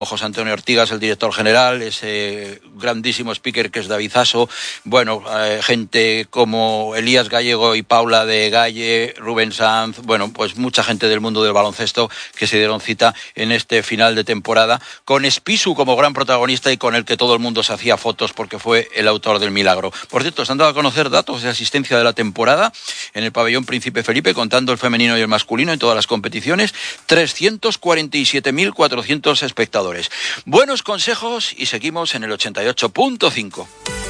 José Antonio Ortigas, el director general, ese grandísimo speaker que es David Aso, bueno, gente como Elías Gallego y Paula de Galle, Rubén Sanz, bueno, pues mucha gente del mundo del baloncesto que se dieron cita en este final de temporada, con Spisu como gran protagonista y con el que todo el mundo se hacía fotos porque fue el autor del milagro. Por cierto, se han dado a conocer datos de asistencia de la temporada en el pabellón Príncipe Felipe, contando el femenino y el masculino en todas las competiciones, 347.400 espectadores. Buenos consejos y seguimos en el 88.5.